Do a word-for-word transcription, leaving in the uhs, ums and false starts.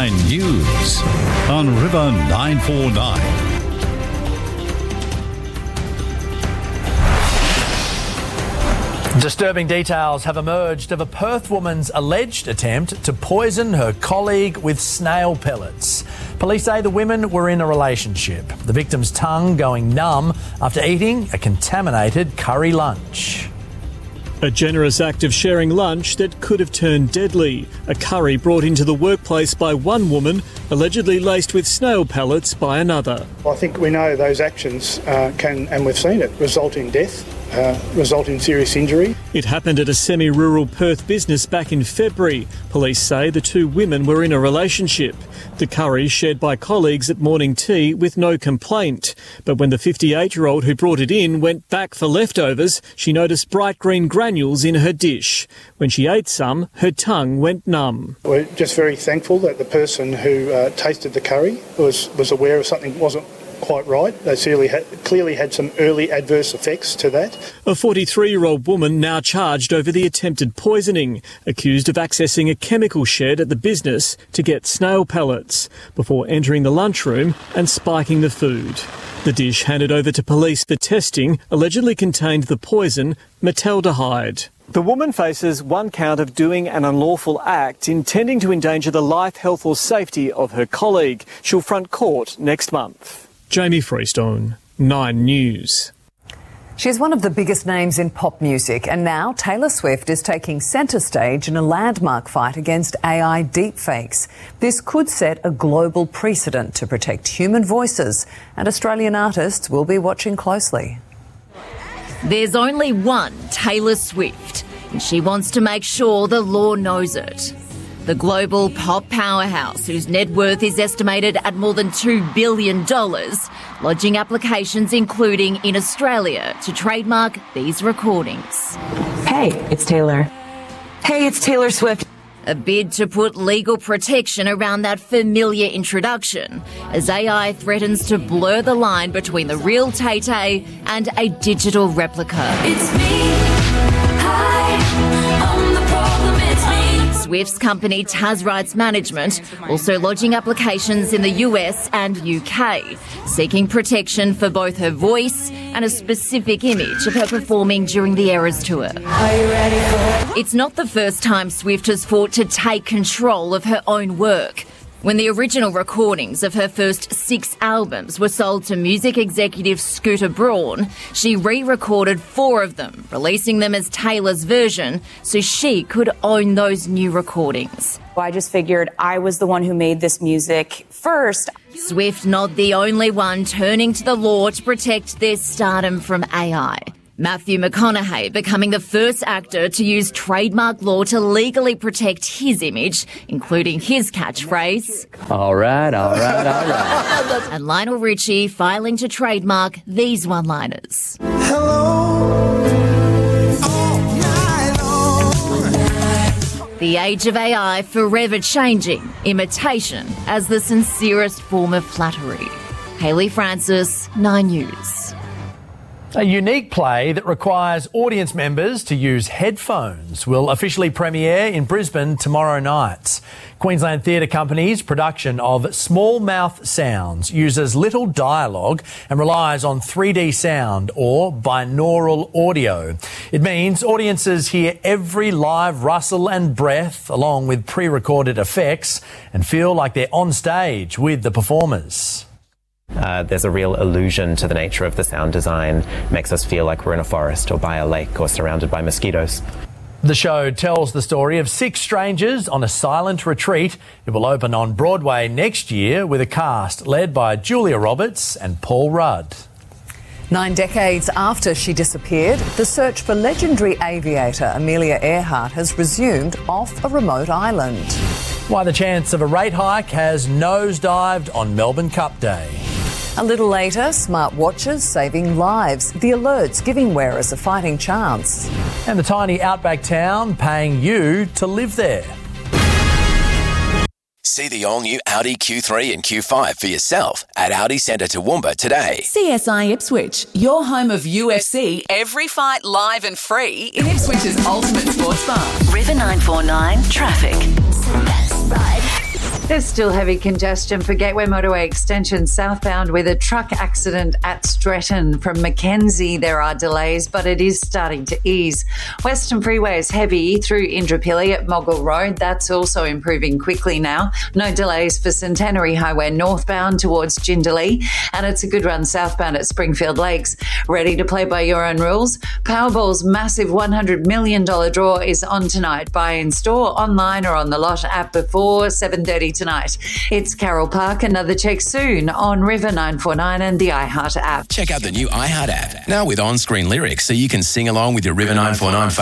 Nine News on River nine forty-nine. Disturbing details have emerged of a Perth woman's alleged attempt to poison her colleague with snail pellets. Police say the women were in a relationship, the victim's tongue going numb after eating a contaminated curry lunch. A generous act of sharing lunch that could have turned deadly. A curry brought into the workplace by one woman, allegedly laced with snail pellets by another. I think we know those actions uh, can, and we've seen it, result in death, uh, result in serious injury. It happened at a semi-rural Perth business back in February. Police say the two women were in a relationship. The curry shared by colleagues at morning tea with no complaint. But when the fifty-eight-year-old who brought it in went back for leftovers, she noticed bright green granules in her dish. When she ate some, her tongue went numb. We're just very thankful that the person who uh, tasted the curry was, was aware of something wasn't quite right. They clearly had, clearly had some early adverse effects to that. A forty-three-year-old woman now charged over the attempted poisoning, accused of accessing a chemical shed at the business to get snail pellets before entering the lunchroom and spiking the food. The dish handed over to police for testing allegedly contained the poison metaldehyde. The woman faces one count of doing an unlawful act intending to endanger the life, health or safety of her colleague. She'll front court next month. Jamie Freestone, Nine News. She's one of the biggest names in pop music, and now Taylor Swift is taking centre stage in a landmark fight against A I deepfakes. This could set a global precedent to protect human voices, and Australian artists will be watching closely. There's only one Taylor Swift, and she wants to make sure the law knows it. The global pop powerhouse, whose net worth is estimated at more than two billion dollars, lodging applications including in Australia to trademark these recordings. Hey, it's Taylor. Hey, it's Taylor Swift. A bid to put legal protection around that familiar introduction, as A I threatens to blur the line between the real Tay-Tay and a digital replica. It's me. Hi, I'm the problem, it's me. Swift's company Taz Rights Management also lodging applications in the U S and U K, seeking protection for both her voice and a specific image of her performing during the Eras tour. Are you ready for it? It's not the first time Swift has fought to take control of her own work. When the original recordings of her first six albums were sold to music executive Scooter Braun, she re-recorded four of them, releasing them as Taylor's version so she could own those new recordings. I just figured I was the one who made this music first. Swift not the only one turning to the law to protect their stardom from A I. Matthew McConaughey becoming the first actor to use trademark law to legally protect his image, including his catchphrase, all right, all right, all right. And Lionel Richie filing to trademark these one-liners. Hello. The age of A I forever changing, imitation as the sincerest form of flattery. Hayley Francis, Nine News. A unique play that requires audience members to use headphones will officially premiere in Brisbane tomorrow night. Queensland Theatre Company's production of Small Mouth Sounds uses little dialogue and relies on three D sound or binaural audio. It means audiences hear every live rustle and breath along with pre-recorded effects and feel like they're on stage with the performers. Uh, there's a real illusion to the nature of the sound design, makes us feel like we're in a forest or by a lake or surrounded by mosquitoes. The show tells the story of six strangers on a silent retreat. It will open on Broadway next year with a cast led by Julia Roberts and Paul Rudd. Nine decades after she disappeared, the search for legendary aviator Amelia Earhart has resumed off a remote island. Why the chance of a rate hike has nosedived on Melbourne Cup Day. A little later, smart watches saving lives, the alerts giving wearers a fighting chance. And the tiny outback town paying you to live there. See the all-new Audi Q three and Q five for yourself at Audi Centre Toowoomba today. C S I Ipswich, your home of U F C, every fight live and free in Ipswich's ultimate sports bar. River nine forty-nine traffic. There's still heavy congestion for Gateway Motorway Extension southbound with a truck accident at Stretton. From Mackenzie, there are delays, but it is starting to ease. Western Freeway is heavy through Indooroopilly at Moggill Road. That's also improving quickly now. No delays for Centenary Highway northbound towards Jindalee, and it's a good run southbound at Springfield Lakes. Ready to play by your own rules? Powerball's massive one hundred million dollars draw is on tonight. Buy in store, online or on the Lot app before seven thirty tonight. It's Carol Park. Another check soon on River nine four nine and the iHeart app. Check out the new iHeart app, now with on-screen lyrics so you can sing along with your River nine four nine